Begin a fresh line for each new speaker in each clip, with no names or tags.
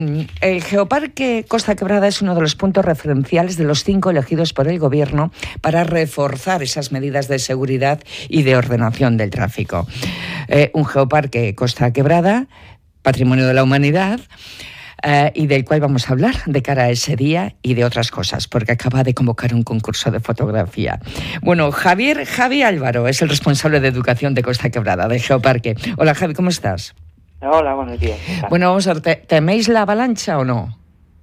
El Geoparque Costa Quebrada es uno de los puntos referenciales de los 5 elegidos por el Gobierno para reforzar esas medidas de seguridad y de ordenación del tráfico. Un Geoparque Costa Quebrada, Patrimonio de la Humanidad, y del cual vamos a hablar de cara a ese día y de otras cosas, porque acaba de convocar un concurso de fotografía. Bueno, Javi Álvaro es el responsable de educación de Costa Quebrada, de Geoparque. Hola, Javi, ¿cómo estás?
Hola, buenos días.
Bueno, vamos a ver, ¿teméis la avalancha o no?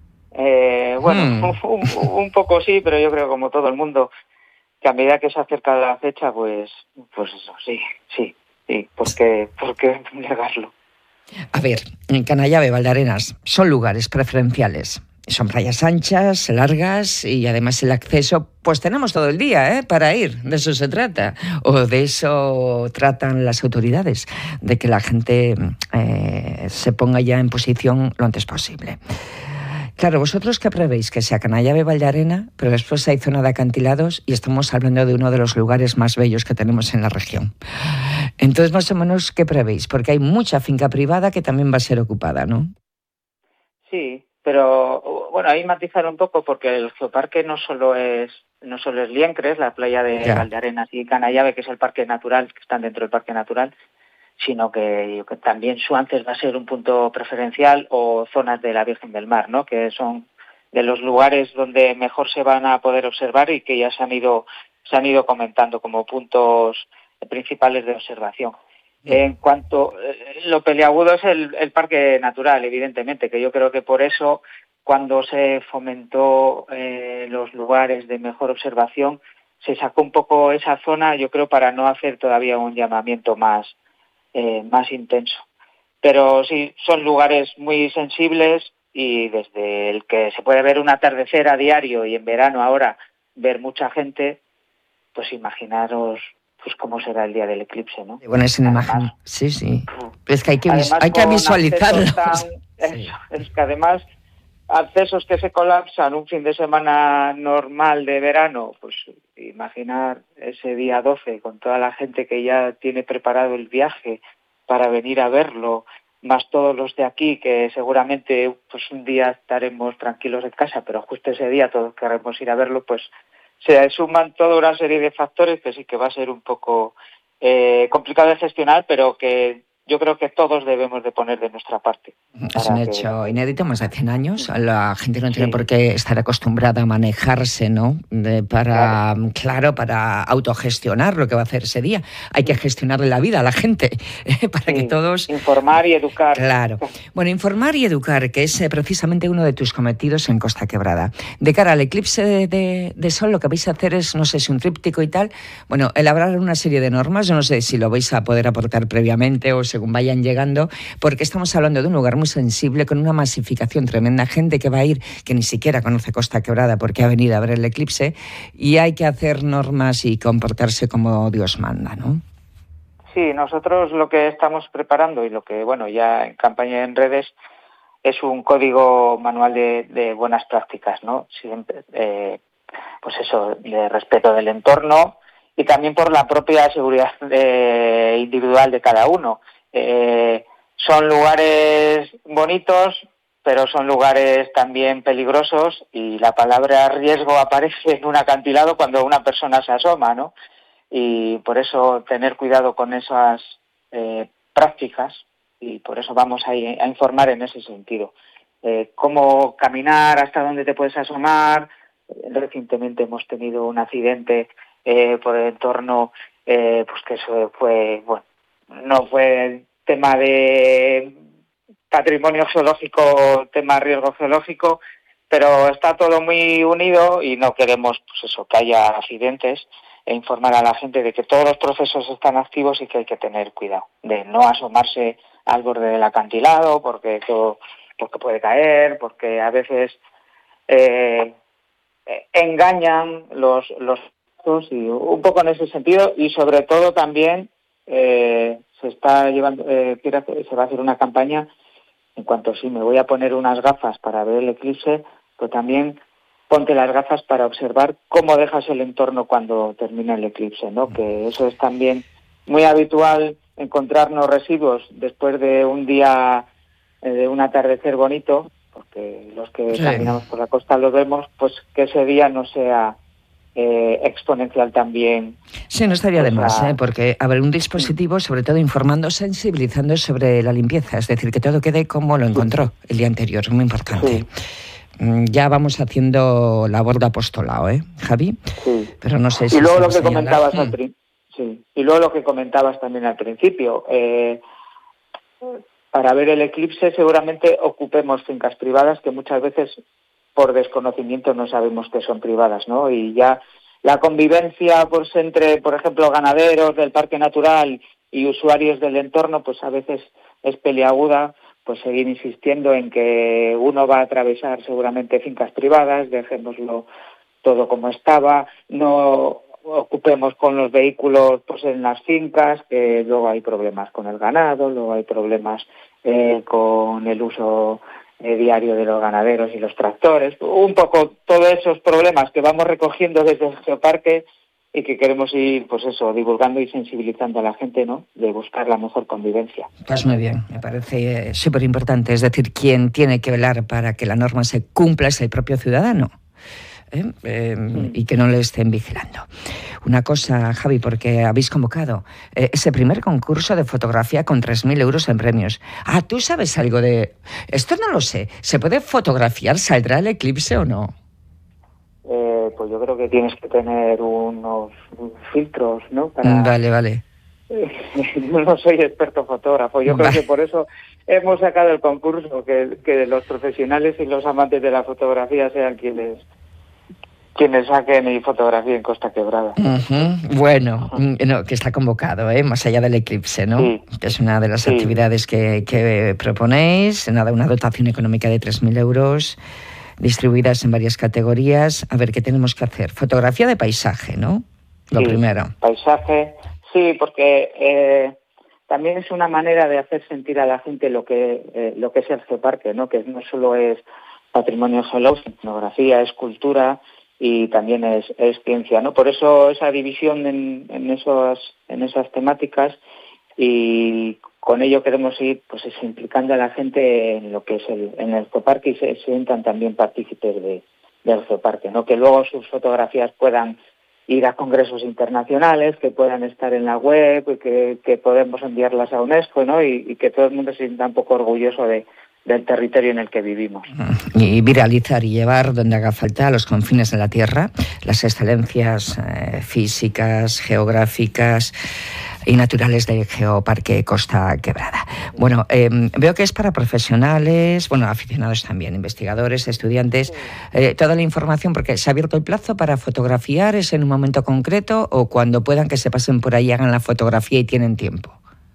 Un poco sí, pero yo creo que como todo el mundo, que a medida que se acerca la fecha, pues eso, sí, ¿por qué negarlo?
A ver, en Canallave, Valdearenas, son lugares preferenciales. Son playas anchas, largas y además el acceso, pues tenemos todo el día para ir, de eso se trata. O de eso tratan las autoridades, de que la gente se ponga ya en posición lo antes posible. Claro, ¿vosotros qué prevéis? Que sea Canallave, Valdearena, pero después hay zona de acantilados y estamos hablando de uno de los lugares más bellos que tenemos en la región. Entonces, más o menos, ¿qué prevéis? Porque hay mucha finca privada que también va a ser ocupada, ¿no?
Sí, pero bueno, ahí matizar un poco porque el geoparque no solo es Liencres, la playa de Valdearenas y Canallave, que es el parque natural, que están dentro del parque natural, sino que también Suances va a ser un punto preferencial, o zonas de la Virgen del Mar, ¿no? Que son de los lugares donde mejor se van a poder observar y que ya se han ido comentando como puntos principales de observación. En cuanto lo peliagudo es el parque natural, evidentemente, que yo creo que por eso cuando se fomentó los lugares de mejor observación se sacó un poco esa zona, yo creo, para no hacer todavía un llamamiento más intenso. Pero sí, son lugares muy sensibles y desde el que se puede ver un atardecer a diario y en verano ahora ver mucha gente, pues imaginaros pues cómo será el día del eclipse, ¿no?
Bueno, es una imagen, sí. Es que hay que visualizarlo.
Es que además accesos que se colapsan un fin de semana normal de verano, pues imaginar ese día 12 con toda la gente que ya tiene preparado el viaje para venir a verlo, más todos los de aquí que seguramente pues un día estaremos tranquilos en casa, pero justo ese día todos queremos ir a verlo, pues se suman toda una serie de factores que sí que va a ser un poco complicado de gestionar, pero que yo creo que todos debemos de poner de nuestra parte.
Es un hecho inédito, más de 100 años. La gente no tiene por qué estar acostumbrada a manejarse, ¿no? Para autogestionar lo que va a hacer ese día. Hay que gestionarle la vida a la gente para que todos...
Informar y educar.
Claro. Bueno, informar y educar, que es precisamente uno de tus cometidos en Costa Quebrada. De cara al eclipse de sol, lo que vais a hacer es, no sé si un tríptico y tal, bueno, elaborar una serie de normas. Yo no sé si lo vais a poder aportar previamente o según vayan llegando, porque estamos hablando de un lugar muy sensible, con una masificación tremenda, gente que va a ir, que ni siquiera conoce Costa Quebrada porque ha venido a ver el eclipse, y hay que hacer normas y comportarse como Dios manda, ¿no?
Sí, nosotros lo que estamos preparando y lo que, bueno, ya en campaña en redes, es un código manual de buenas prácticas, ¿no? Siempre, pues eso, de respeto del entorno y también por la propia seguridad individual de cada uno. Son lugares bonitos, pero son lugares también peligrosos y la palabra riesgo aparece en un acantilado cuando una persona se asoma, ¿no? Y por eso tener cuidado con esas prácticas, y por eso vamos a informar en ese sentido. Cómo caminar, hasta dónde te puedes asomar. Recientemente hemos tenido un accidente por el entorno, pues que eso fue, bueno, no fue tema de patrimonio geológico, tema riesgo geológico, pero está todo muy unido y no queremos, pues eso, que haya accidentes, e informar a la gente de que todos los procesos están activos y que hay que tener cuidado de no asomarse al borde del acantilado porque puede caer, porque a veces engañan los y un poco en ese sentido, y sobre todo también se está llevando se va a hacer una campaña en cuanto me voy a poner unas gafas para ver el eclipse, pero también ponte las gafas para observar cómo dejas el entorno cuando termina el eclipse, ¿no? Que eso es también muy habitual, encontrarnos residuos después de un día, de un atardecer bonito, que los que
Sí.
caminamos por la costa lo vemos, pues que ese día no sea exponencial también.
Sí, no estaría de más,
Pues,
porque habrá un dispositivo, sobre todo informando, sensibilizando sobre la limpieza, es decir, que todo quede como lo encontró el día anterior, es muy importante.
Sí.
Ya vamos haciendo labor de apostolado, Javi?
Sí.
Pero no sé si
Y luego lo
sabes
que comentabas
señalar.
sí. Y luego lo que comentabas también al principio, para ver el eclipse seguramente ocupemos fincas privadas que muchas veces por desconocimiento no sabemos que son privadas, ¿no? Y ya la convivencia pues entre, por ejemplo, ganaderos del parque natural y usuarios del entorno, pues a veces es peliaguda, pues seguir insistiendo en que uno va a atravesar seguramente fincas privadas, dejémoslo todo como estaba, no ocupemos con los vehículos pues en las fincas, que luego hay problemas con el ganado, luego hay problemas con el uso diario de los ganaderos y los tractores, un poco todos esos problemas que vamos recogiendo desde el geoparque y que queremos ir, pues eso, divulgando y sensibilizando a la gente, ¿no?, de buscar la mejor convivencia.
Pues muy bien, me parece súper importante, es decir, quien tiene que velar para que la norma se cumpla es el propio ciudadano. Y que no le estén vigilando. Una cosa, Javi, porque habéis convocado ese primer concurso de fotografía con 3.000 euros en premios. ¿Tú sabes algo de...? Esto no lo sé. ¿Se puede fotografiar? ¿Saldrá el eclipse o no?
Pues yo creo que tienes que tener unos filtros, ¿no? Para...
Vale.
No soy experto fotógrafo. Yo creo que por eso hemos sacado el concurso, que los profesionales y los amantes de la fotografía sean quienes saquen y fotografíen Costa Quebrada.
Bueno, no, que está convocado, más allá del eclipse, ¿no?
Sí.
Que es una de las actividades que proponéis, una dotación económica de 3.000 euros, distribuidas en varias categorías. A ver, ¿qué tenemos que hacer? Fotografía de paisaje, ¿no? Lo primero.
Paisaje, sí, porque también es una manera de hacer sentir a la gente lo que es el geoparque, ¿no? Que no solo es patrimonio geológico, etnografía, es cultura y también es ciencia, ¿no? Por eso esa división en esas temáticas, y con ello queremos ir pues implicando a la gente en lo que es en el geoparque y se sientan también partícipes del geoparque, ¿no? Que luego sus fotografías puedan ir a congresos internacionales, que puedan estar en la web, y que podemos enviarlas a UNESCO, ¿no? Y que todo el mundo se sienta un poco orgulloso del territorio en el que vivimos.
Y viralizar y llevar donde haga falta, a los confines de la Tierra, las excelencias físicas, geográficas y naturales del Geoparque Costa Quebrada. Bueno, veo que es para profesionales, aficionados también, investigadores, estudiantes, toda la información, porque se ha abierto el plazo para fotografiar, ¿es en un momento concreto o cuando puedan que se pasen por ahí, hagan la fotografía y tienen tiempo?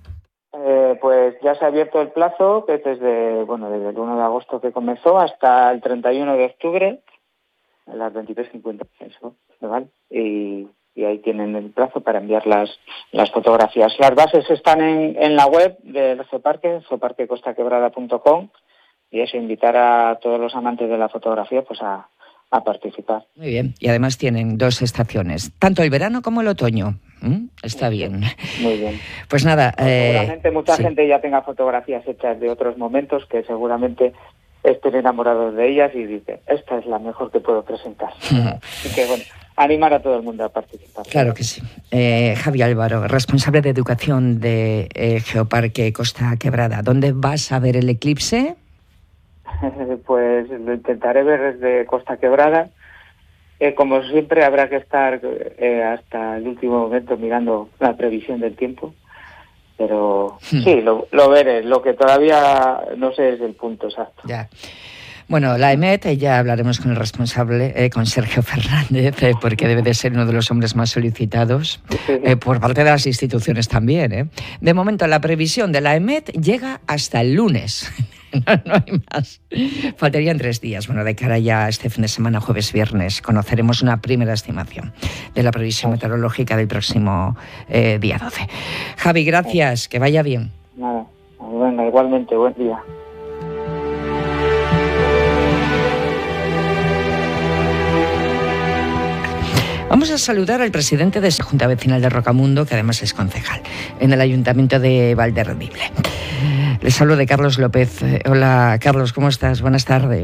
Pues ya se ha abierto el plazo, que es desde el 1 de agosto que comenzó hasta el 31 de octubre, a las 23:50, eso, ¿vale? Y ahí tienen el plazo para enviar las fotografías. Las bases están en la web del geoparque, geoparquecostaquebrada.com, y eso, invitar a todos los amantes de la fotografía pues a participar.
Muy bien, y además tienen 2 estaciones, tanto el verano como el otoño. Está bien.
Muy bien.
Pues nada...
seguramente mucha gente ya tenga fotografías hechas de otros momentos que seguramente estén enamorados de ellas y dicen, esta es la mejor que puedo presentar. Así que, animar a todo el mundo a participar.
Claro que sí. Javi Álvaro, responsable de educación de Geoparque Costa Quebrada. ¿Dónde vas a ver el eclipse?
Pues lo intentaré ver desde Costa Quebrada. Como siempre, habrá que estar hasta el último momento mirando la previsión del tiempo. Pero sí, lo veré. Lo que todavía no sé es el punto exacto.
Ya. Bueno, la EMET, ya hablaremos con el responsable, con Sergio Fernández, porque debe de ser uno de los hombres más solicitados por parte de las instituciones también. De momento, la previsión de la EMET llega hasta el lunes. No hay más. Faltarían 3 días. De cara ya a este fin de semana, jueves, viernes, conoceremos una primera estimación de la previsión meteorológica del próximo día 12. Javi, gracias. Que vaya bien.
Nada. Venga, igualmente. Buen día.
Vamos a saludar al presidente de la Junta Vecinal de Rocamundo, que además es concejal en el Ayuntamiento de Valderredible. Les hablo de Carlos López. Hola, Carlos, ¿cómo estás? Buenas tardes.